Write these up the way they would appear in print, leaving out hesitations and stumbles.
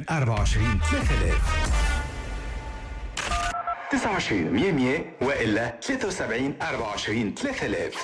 24 3000 29 100 وإلا 73 24 3000.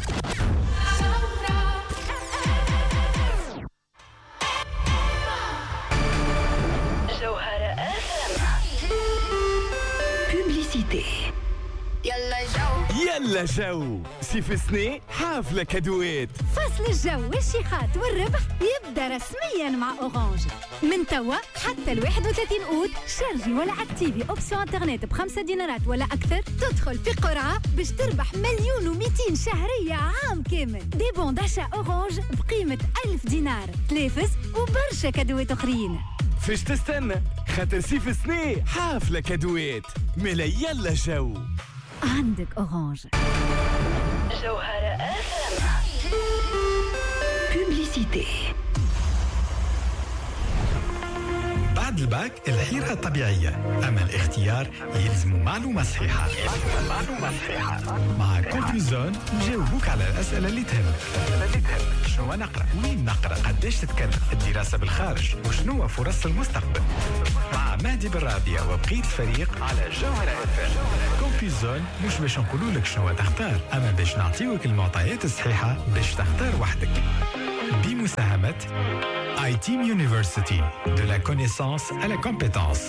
يلا جو سيف سني حافلة كادوات. فصل الجو والشيخات والربح يبدأ رسميا مع أورانج من توا حتى 31 أوت. شارجي ولا اكتيفي أوبسيون انترنت ب5 دينارات ولا أكثر، تدخل في قرعة باش تربح 1,200,000 شهرية عام كامل. دي بون داشا أورانج بقيمة 1000 دينار، تلافز وبرشا كادوات أخرين. فيش تستنى خاطر سيف سني حافلة كادوات ملا. يلا جو عندك أورانج. جوهرة FM. بوبليسيتي. بعد الباك الحيرة طبيعية، أما الاختيار يلزم معلومة صحيحة. مع كومبيوزون نجاوبوك على الأسئلة اللي تهمك. شنو نقرأ؟ وين نقرأ؟ قديش تتكلم؟ الدراسة بالخارج؟ وشنو فرص المستقبل؟ مع مهدي بالرابية وبقية الفريق على جوهرة FM. كومبيوزون مش باش نقولوا لك شنو تختار، أما باش نعطيوك المعطيات الصحيحة باش تختار وحدك. بمساهمة iTeam University, de la connaissance à la compétence.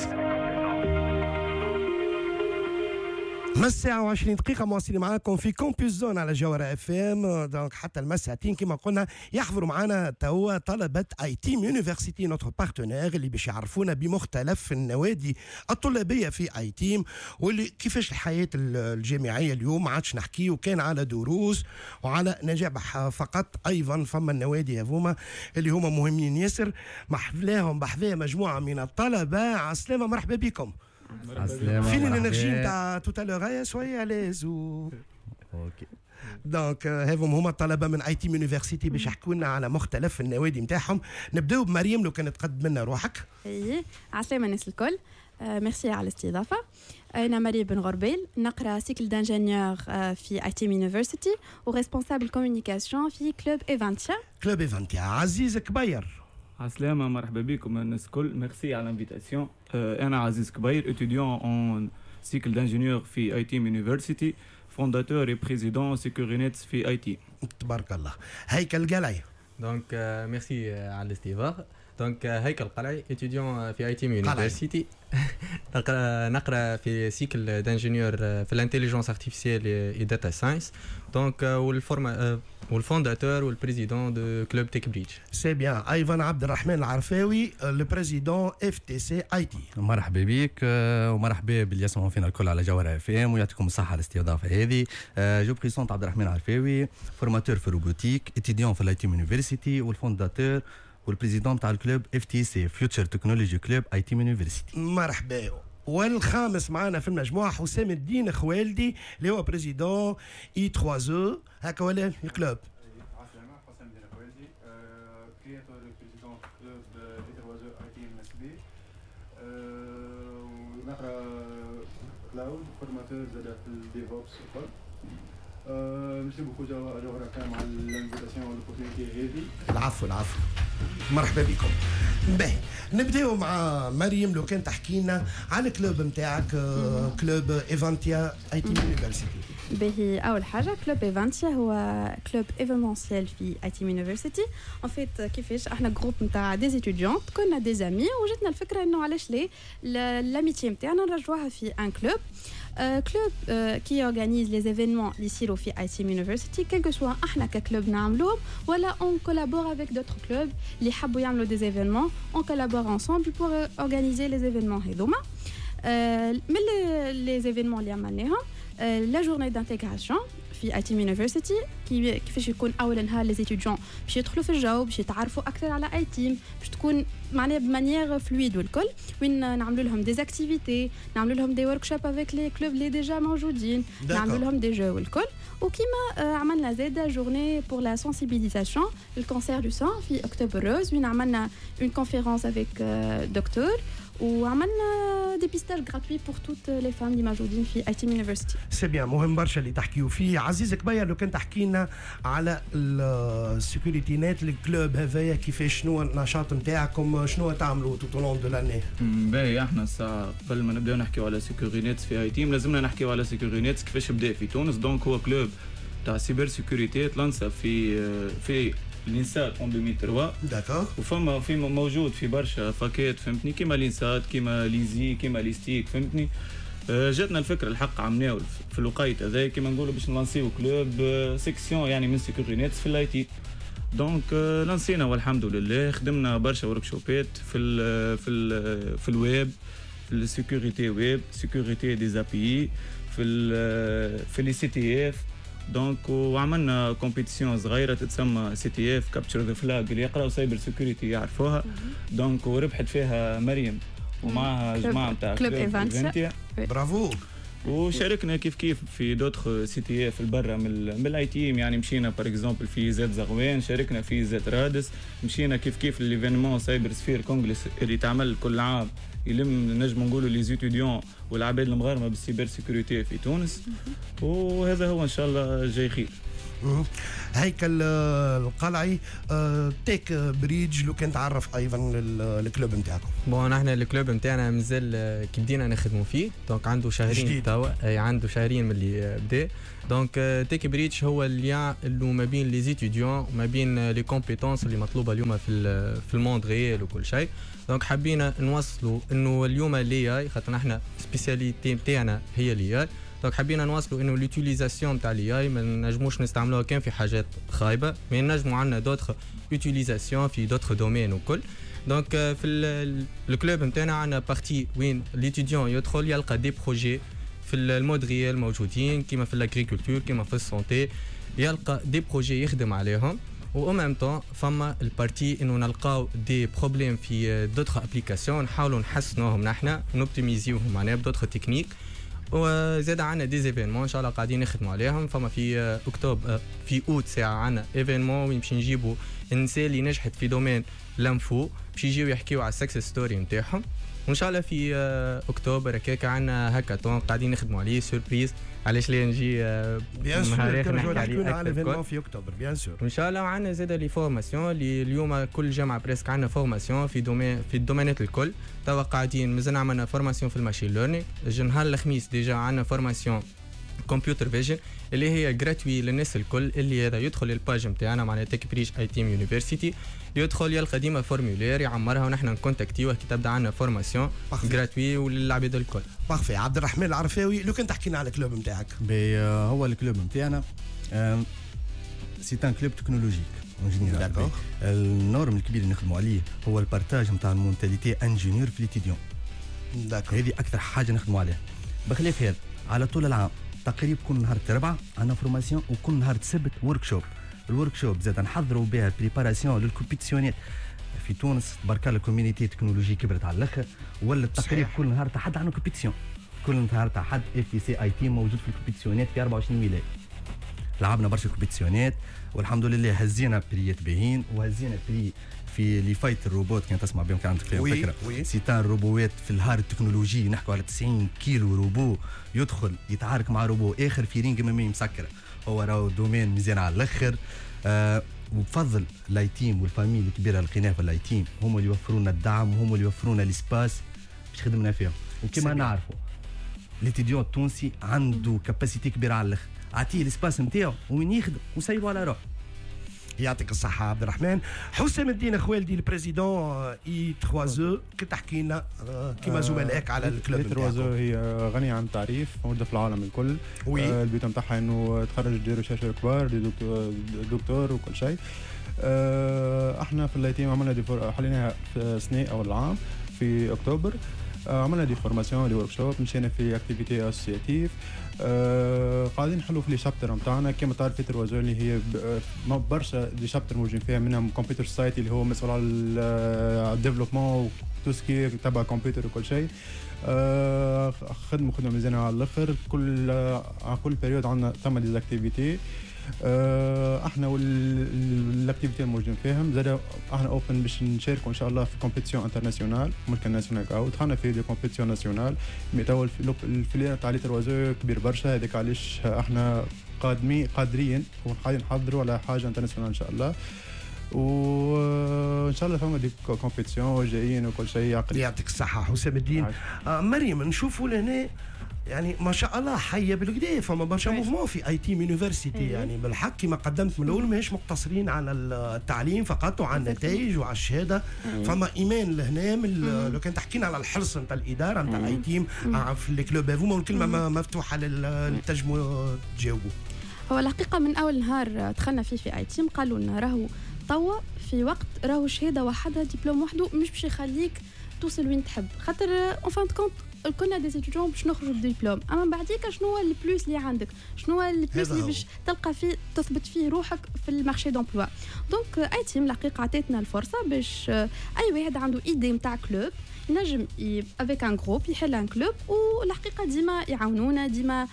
مساء 20 دقيقة مواصلين معاكم في كومبيوز زون على جوهرة اف ام. دونك حتى المساعتين كما قلنا يحضروا معنا توا طلبة اي تيم يونيفرسيتي نوتر بارتنير اللي باش يعرفونا بمختلف النوادي الطلابية في اي تيم واللي كيفاش الحياة الجامعية اليوم. ما عادش نحكي وكان على دروس وعلى نجاح فقط، ايضا فما النوادي هذوما اللي هما مهمين ياسر. محلاهم بحذايا مجموعة من الطلبة. عسلامة، مرحبا بكم. فين الانرجي نتاع توتالور شويه ليز اوكي. دونك هذم هما الطلبه من اي تيم يونيفرسيتي باش يحكوا لنا على مختلف النوادي نتاعهم. نبداو بمريم لو كانت تقدم لنا روحك. اي عسلامه الناس الكل. ميرسي على الاستضافه. انا مريم بن غربيل، نقرا سيكل دانجينيور في اي تيم يونيفرسيتي وريسبونسابل كومونيكاسيون في كلوب ايفانتيا. كلوب ايفانتيا. عزيز كبير. عسلامة، مرحبا بكم الناس الكل. ميرسي على الانفيتاسيون. أنا عزيز كبير، étudiant en cycle d'ingénieur في اي تيم يونيفرسيتي، فونداتور et président سيكورينيت في اي تي. تبارك الله. هيكل قلعي. دونك ميرسي على الاستضافة. دونك هيكل قلعي، étudiant في اي تيم يونيفرسيتي. نقرا في سيكل دانجينيور في الانتيليجنس ارتيفيسيال اي داتا ساينس. دونك والفونداتور والبريزيدون دو كلوب تيك بريتش. سي بيان. ايضا عبد الرحمن العرفاوي، لو بريزيدون اف تي سي اي تي. مرحبا بك ومرحبا باللي يسمعوا فينا الكل على جوهرة اف ام ويعطيكم الصحه على الاستضافه هذه. جو بريزونت عبد الرحمن العرفاوي، فورماتور في روبوتيك، اتيديون في الاي تي يونيفرسيتي والفونداتور والبريزيدون تاع الكلوب اف تي سي فيوتشر تكنولوجي كلوب اي تي يونيفرسيتي. مرحبا. والخامس معنا في المجموعه حسام الدين خوالدي اللي هو بريزيدون اي 3 او هكا ولا كلوب. عسلامة، حسام الدين خوالدي، كرياتور بريزيدون كلوب اي 3 او اي تي ام اس بي، ونقرا كلاود فورماتور زاد في الديفوبس وكل. ميرسي بوكو جوهرة كام على الانفيتاسيون والاوبورتونيتي هذه. العفو العفو، مرحبا بكم. باهي نبداو مع مريم لو كان تحكي لنا على الكلوب نتاعك، كلوب ايفانتيا اي تي يونيفرسيتي. باهي اول حاجه كلوب ايفانتيا هو كلوب ايفينمونسيال في اي تي يونيفرسيتي. ان فيت كيفاش احنا جروب نتاع دي ستوديونت كنا دي زامي وجاتنا الفكره انه علاش ليه لاميتي نتاعنا نرجعوها في ان كلوب. كلوب qui organise les événements اللي يصيروا في اي تي يونيفرسيتي quel que soit احنا ككلوب نعملوهم ولا on collabore avec d'autres clubs اللي يحبوا يعملوا des événements. on collabore ensemble pour organiser les événements هذوما. من les événements اللي عملناهم la journée d'intégration في اي تي يونيفرسيتي كيفاش يكون اول نهار لي ستوديون باش يدخلوا في الجو باش يتعرفوا اكثر على اي تيم باش تكون معناها بمانيير فلويد والكل وين نعملوا لهم دي اكتيفيتي نعملوا لهم دي وركشوب افيك لي كلوب اللي ديجا موجودين نعملوا لهم دي جو والكل. وكيما عملنا زاده جورني بور لا سنسيبيليزاسيون الكانسير دو سان في اكتوبر روز وين عملنا اون كونفيرونس افيك دكتور وعملنا ديبيستاج غراتوي بور توت لي فام اللي موجودين في اي تي يونيفرسيتي. سي بيان، مهم برشا اللي تحكيو فيه. عزيز كبير لو كان تحكي لنا على السيكوريتي نت الكلوب هذايا كيفاش شنو النشاط نتاعكم شنو تعملوا توتولون دو لاني؟ باهي احنا الساعه قبل ما نبداو نحكيو على سيكورينيت في اي تيم لازمنا نحكيو على سيكورينيت كيفاش بدا في تونس. دونك هو كلوب تاع سيبر سيكوريتي تلانسا في الانسات اون 2003. داكور. وفما في موجود في برشا فاكات فهمتني كيما الانسات كيما ليزي كيما ليستيك فهمتني. جاتنا الفكره الحق عملناو في الوقيته هذا كيما نقولوا باش نلانسيو كلوب سيكسيون يعني من سيكورينيت في الاي تي. دونك لانسينا والحمد لله خدمنا برشا وركشوبات في الويب في السيكوريتي ويب سيكوريتي دي زابي في لي سي تي اف. دونك وعملنا كومبيتيسيون صغيره تتسمى سي تي اف كابتشر ذا فلاج اللي يقراو سايبر سيكوريتي يعرفوها. دونك وربحت فيها مريم ومعها جماعه نتاع كلوب ايفنتيا. برافو. وشاركنا كيف في دوتر سي تي اف البرا من الاي تيم. يعني مشينا بار اكزومبل في زاد زغوان شاركنا في زاد رادس. مشينا كيف ليفينمون سايبر سفير كونغلس اللي تعمل كل عام يلم نجم نقولوا لي زيتيديون والعباد المغارمه بالسيبر سيكوريتي في تونس. وهذا هو ان شاء الله جاي خير. هيكل القلعي تيك بريدج لو كان تعرف ايضا الكلوب نتاعكم. بون احنا الكلوب نتاعنا مازال كي بدينا نخدموا فيه. دونك عنده شهرين توا عنده شهرين من اللي بدا. دونك تيك بريدج هو اللي ما بين لي زيتيديون وما بين لي كومبيتونس اللي مطلوبه اليوم في الموند ريال وكل شيء. دونك حبينا نوصلوا انه اليوم الاي اي خاطر احنا سبيسياليتي نتاعنا هي الاي اي. دونك حبينا نوصلوا انه لوتيليزاسيون تاع الاي اي ما نجموش نستعملوها كان في حاجات خايبه مي نجموا عندنا دوتر يوتيليزاسيون في دوتر دومين وكل. دونك في الكلوب نتاعنا عندنا بارتي وين ليتيديون يدخل يلقى دي بروجي في المود ريال موجودين كيما في الاغريكولتور كيما في السونتي يلقى دي بروجي يخدم عليهم. و ميم طون فما البارتي انه نلقاو دي بروبليم في دوتر ابليكاسيون نحاولوا نحسنوهم نحنا ونوبتيميزيوهم معناها بدوتر تكنيك. وزاد عندنا دي ايفينمون ان شاء الله قاعدين نخدموا عليهم. فما في اكتوبر في اوت ساعه عندنا ايفينمون وين باش نجيبوا النساء اللي نجحت في دومين لانفو باش يجيو يحكيوا على السكسس ستوري نتاعهم. وان شاء الله في اكتوبر هكاك عندنا هاكاثون قاعدين نخدموا عليه سوربريز. علاش ليه نجي بيان سور نرجعوا نحكيو على الايفينمون في اكتوبر بيان سور ان شاء الله. عندنا زاد لي فورماسيون اللي اليوم كل جامعه بريسك عندنا فورماسيون في الدومينات الكل. توا قاعدين مازال عملنا فورماسيون في الماشين ليرنينغ. نهار الخميس ديجا عندنا فورماسيون كمبيوتر فيجن اللي هي جراتوي للناس الكل. اللي هذا يدخل الباج نتاعنا معناها تيك بريدج اي تيم يونيفرسيتي يدخل يلقى ديما فورمولير يعمرها ونحن نكونتاكتيوه كي تبدا عندنا فورماسيون جراتوي وللعباد الكل. بارفي. عبد الرحمن العرفاوي لو كان تحكي لنا على الكلوب نتاعك. هو الكلوب نتاعنا سي ان كلوب تكنولوجيك اون جينيرال. النورم الكبير اللي نخدموا عليه هو البارتاج نتاع المونتاليتي انجينيور في ليتيديون. هذه اكثر حاجه نخدموا عليها. بخلاف هذا على طول العام تقريبا كل نهار الاربعاء عندنا فورماسيون وكل نهار السبت ورك شوب. الورك شوب زاد نحضروا بها بريباراسيون للكومبيتيسيونات في تونس. بركا الكوميونيتي تكنولوجي كبرت على الاخر ولا تقريبا كل نهار تحد عندنا كومبيتيسيون. كل نهار تحد اف تي سي اي تي موجود في الكومبيتيسيونات في 24 ولايه. لعبنا برشا كومبيتيسيونات والحمد لله هزينا بريات باهين وهزينا بري في لي فايت الروبوت كان تسمع بهم كان عندك فيهم فكره. سيتان روبوات في الهارد تكنولوجي نحكوا على 90 كيلو روبو يدخل يتعارك مع روبو اخر في رينج ميمي مسكره. هو راهو دومين مزيان على الاخر. وبفضل الاي تيم والفاميلي الكبيره اللي لقيناها في الاي تيم هم اللي يوفروا لنا الدعم وهم اللي يوفروا لنا الاسباس باش خدمنا فيهم. وكما نعرفوا ليتيديون التونسي عنده كاباسيتي كبيره على الاخر. عطيه الاسباس نتاعو وين يخدم وسيبوا على روحه. يعطيك الصحة عبد الرحمن. حسام الدين خوالدي البريزيدون اي 3 كي تحكي لنا كيما زملائك على الكلوب نتاعكم. اي 3 هي غنية عن التعريف موجودة في العالم الكل. البيوت نتاعها انه تخرج دي ريشيرش كبار دي دكتور وكل شيء. احنا في الاي تيم عملنا حليناها في سنة اول العام في اكتوبر. عملنا دي فورماسيون دي ورك شوب مشينا في اكتيفيتي اسوسياتيف. قاعدين نحلوا في لي شابتر نتاعنا كما تعرف في تروازو اللي هي برشا دي شابتر موجودين فيها منهم كمبيوتر سايتي اللي هو مسؤول على الديفلوبمون وتوسكي تبع كمبيوتر وكل شيء. خدمه مزيانه على الاخر. على كل بيريود عندنا ثم دي اكتيفيتي. احنا والاكتيفيتي الموجودين فيهم زاد احنا اوبن باش نشاركوا ان شاء الله في كومبيتيسيون انترناسيونال ممكن ناسيونال او دخلنا في دي كومبيتيسيون ناسيونال. ميتاول الفليره تاع لي تروازو كبير برشا. هذاك علاش احنا قادرين وقاعدين نحضروا على حاجه انترناسيونال ان شاء الله. وان شاء الله فما دي كومبيتيسيون جايين وكل شيء عقلي. يعطيك الصحه حسام الدين. مريم نشوفوا لهنا يعني ما شاء الله حيه بالكدا، فما برشا موفمون في اي تي يونيفرسيتي. يعني بالحق كما قدمت من الاول ماهيش مقتصرين على التعليم فقط وعلى النتائج وعلى الشهاده. فما ايمان لهنا لو كان تحكينا على الحرص نتاع الاداره نتاع اي تيم في الكلوب هذوما، والكلمه مفتوحه للتجمو تجاوبوا. هو الحقيقه من اول نهار دخلنا فيه في اي تيم قالوا لنا راهو توا في وقت راهو شهاده وحدها دبلوم وحده مش باش يخليك توصل وين تحب، خاطر اون فان كونت كنا دي ستوديون باش نخرجوا بدبلوم، اما بعديك شنو هو اللي بلوس اللي عندك، شنو هو اللي بلوس اللي باش تلقى فيه تثبت فيه روحك في المارشي دومبلوا. دونك اي تيم الحقيقه عطاتنا الفرصه باش اي واحد عنده ايدي نتاع كلوب ينجم افيك ان جروب يحل ان كلوب، والحقيقه ديما يعاونونا، ديما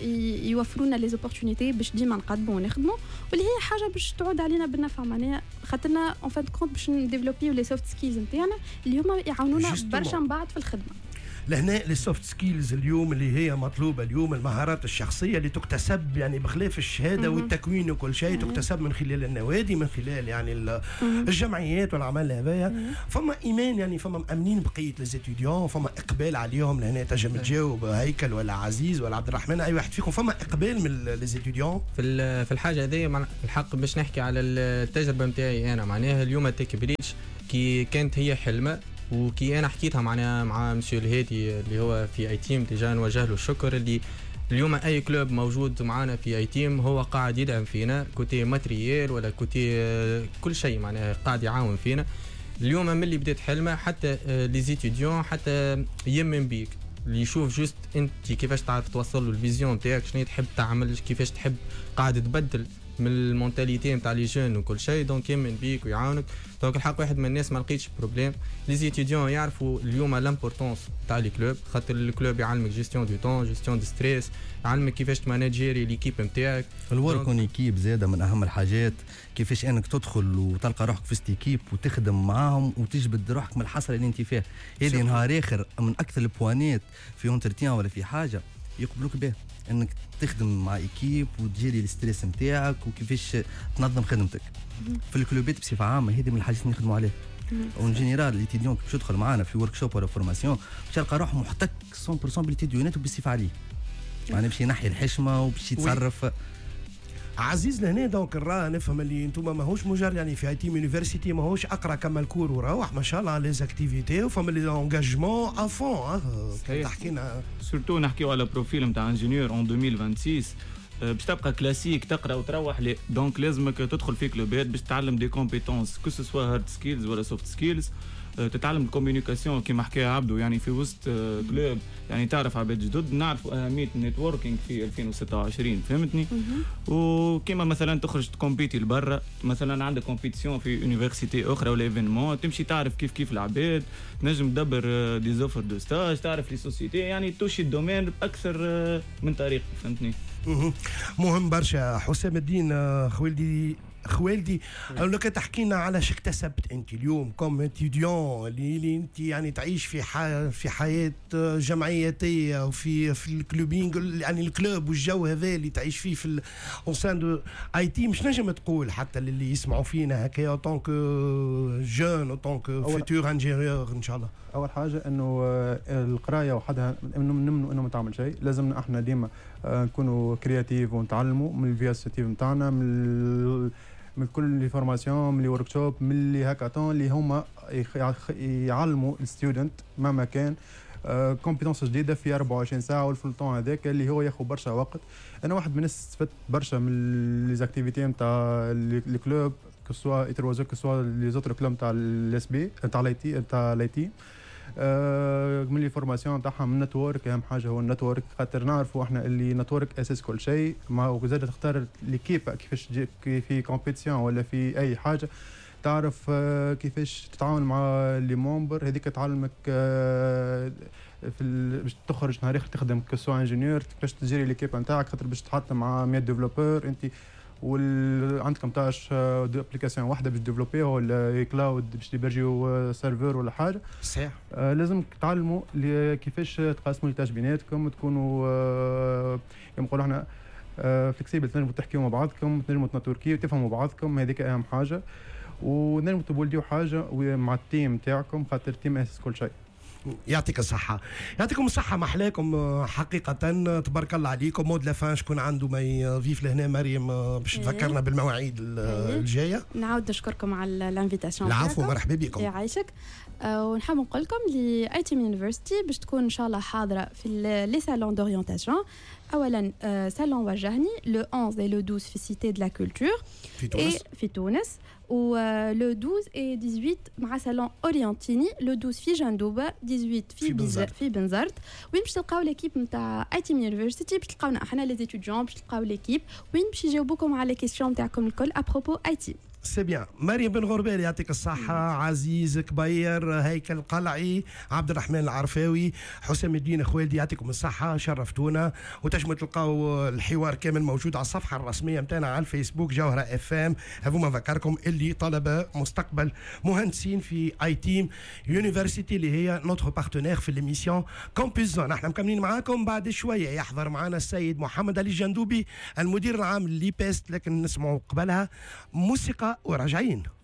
يوفرونا لي زوبورتونيتي باش ديما نقدموا ونخدموا، واللي هي حاجه باش تعود علينا بالنفع. معناها خاطرنا اون فان كونت باش نديفلوبيو لي سوفت سكيلز نتاعنا اللي هما يعاونونا برشا من بعد في الخدمه. لهنا لي سوفت سكيلز اليوم اللي هي مطلوبه اليوم، المهارات الشخصيه اللي تكتسب يعني بخلاف الشهاده والتكوين وكل شيء، تكتسب من خلال النوادي، من خلال يعني الجمعيات والعمل هذايا. فما ايمان يعني فما مامنين بقيه لي ستوديون، فما اقبال عليهم. لهنا تنجم تجاوب هيكل ولا عزيز ولا عبد الرحمن، اي واحد فيكم فما اقبال من لي ستوديون في الحاجه هذه. الحق باش نحكي على التجربه نتاعي انا، معناها اليوم تيك بريتش كي كانت هي حلمه، وكي انا حكيتها مع مسيو الهادي اللي هو في اي تيم ديجا نوجه له الشكر، اللي اليوم اي كلوب موجود معنا في اي تيم هو قاعد يدعم فينا كوتي ماتريال ولا كوتي كل شيء، معناها قاعد يعاون فينا. اليوم من اللي بدات حلمه حتى لي زيتيديون حتى يمن بيك اللي يشوف جوست انت كيفاش تعرف توصل له الفيزيون نتاعك، شنو تحب تعمل، كيفاش تحب قاعد تبدل من المونتاليتي نتاع لي جون وكل شيء. دونك يمن بيك ويعاونك. دونك الحق واحد من الناس ما لقيتش بروبليم. لي زيتيديون يعرفوا اليوم لامبورطونس تاع لي كلوب، خاطر الكلوب يعلمك جيستيون دو طون، جيستيون دو ستريس، يعلمك كيفاش تمانجيري ليكيب نتاعك. الورك اون ايكيب زاده من اهم الحاجات، كيفاش انك تدخل وتلقى روحك في ستيكيب وتخدم معاهم وتجبد روحك من الحصره اللي انت فيها. هذه نهار اخر من اكثر البوانات في اونترتيان ولا في حاجه يقبلوك به، انك تخدم مع ايكيب وتجيري الستريس نتاعك وكيفاش تنظم خدمتك. في الكلوبات بصفه عامه هذه من الحاجات اللي نخدموا عليها. اون جينيرال ليتيديون باش يدخل معنا في ورك شوب ولا فورماسيون باش يلقى روحه محتك 100% بالتيديونات وبالصفه عليه، معناها باش ينحي الحشمه وباش يتصرف. عزيز لهنا دونك الراه نفهم اللي انتم ماهوش مجرد يعني في اي تيم يونيفرسيتي ماهوش اقرا كمل كور وروح، ما شاء الله لي زاكتيفيتي وفما لي انجاجمون افون. تحكينا سورتو نحكيو على بروفيل نتاع انجينيور اون 2026 باش تبقى كلاسيك تقرا وتروح لي. دونك لازمك تدخل في كلوبات باش تتعلم دي كومبيتونس كو سوا هارد سكيلز ولا سوفت سكيلز. تتعلم الكوميونيكاسيون كما حكى عبدو، يعني في وسط كلوب يعني تعرف عباد جدد، نعرفوا اهميه النيتوركينج في 2026 فهمتني. وكما مثلا تخرج تكومبيتي لبرا، مثلا عندك كومبيتيسيون في يونيفرسيتي اخرى ولا ايفينمون، تمشي تعرف كيف العباد، تنجم تدبر دي زوفر دو ستاج، تعرف لي سوسيتي، يعني توشي الدومين باكثر من طريقه فهمتني. مهم برشا. حسام الدين خوالدي لو كان تحكينا على شو اكتسبت انت اليوم كوم اتيديون اللي انت يعني تعيش في حياه جمعياتيه وفي الكلوبينغ، يعني الكلوب والجو هذا اللي تعيش فيه في اونسان دو اي تي، مش نجم تقول حتى اللي يسمعوا فينا هكايا او طونك جون او طونك فيتور انجينيور ان شاء الله. اول حاجه انه القرايه وحدها انه ما تعمل شيء، لازمنا احنا ديما نكونوا كرياتيف ونتعلموا من الفياسيتيف نتاعنا، من كل لي فورماسيون، من لي ورك شوب، من لي هاكاثون اللي هما يعلموا الستودنت مهما كان كومبيتونس جديده في 24 ساعه، والفلطون هذاك اللي هو ياخذ برشا وقت. انا واحد من الناس استفدت برشا من لي زاكتيفيتي نتاع لي كلوب كسوا ايتروزو كسوا لي زوتر كلوب نتاع الاس بي نتاع لايتي من لي فورماسيون تاعها، من نتورك. اهم حاجه هو النتورك، خاطر نعرفوا احنا اللي نتورك اساس كل شيء. ما وزاد تختار ليكيب كيفاش في كومبيتيسيون ولا في اي حاجه، تعرف كيفاش تتعاون مع لي ممبر. هذيك تعلمك باش تخرج نهار اخر تخدم كسوا انجينيور، كيفاش تجري ليكيب نتاعك، خاطر باش تحط مع 100 ديفلوبور انت عندكم تاش دو ابليكاسيون واحده باش ديفلوبيها ولا كلاود باش تبرجيو سيرفر ولا حاجه. صحيح. لازم تتعلموا كيفاش تقاسموا التاش بيناتكم، تكونوا كما نقولوا احنا فليكسيبل، تنجموا تحكيوا مع بعضكم، تنجموا تنتوركيو وتفهموا بعضكم، هذيك اهم حاجه. ونجم تبولديو حاجه مع التيم تاعكم خاطر التيم اساس كل شيء. يعطيك الصحة. يعطيكم الصحة محلاكم حقيقة، تبارك الله عليكم. مود لافان شكون عنده ما يضيف لهنا مريم باش تذكرنا بالمواعيد الجاية. نعاود نشكركم على الانفيتاسيون. العفو، مرحبا بكم. يعيشك. ونحب نقول لكم اللي اي تي يونيفرسيتي باش تكون ان شاء الله حاضرة في لي سالون دورينتاسيون. اولا سالون وجهني لو 11 et le 12 في سيتي دو لا كولتور في تونس، و لو 12 et 18 مع سالون اورينتيني، لو 12 في جندوبه، 18 في بنزرت. وين باش تلقاو ليكيب نتاع اي تي يونيفرسيتي، باش تلقاونا احنا لي ستوديون، باش تلقاو ليكيب وين باش يجاوبوكم على كيسيون نتاعكم الكل ابروبو اي تي. سي بيان. مريم بن غربال يعطيك الصحة، عزيز كبير، هيكل قلعي، عبد الرحمن العرفاوي، حسام الدين خوالدي، يعطيكم الصحة، شرفتونا. وتجمعوا تلقاو الحوار كامل موجود على الصفحة الرسمية متاعنا على الفيسبوك جوهرة اف ام. هذوما ذكركم اللي طلبة مستقبل مهندسين في اي تيم يونيفرسيتي اللي هي نوتر بارتنير في ليميسيون كامبوس زون. احنا مكملين معاكم بعد شوية. يحضر معنا السيد محمد علي الجندوبي المدير العام لليبيست، لكن نسمعوا قبلها موسيقى وراجعين.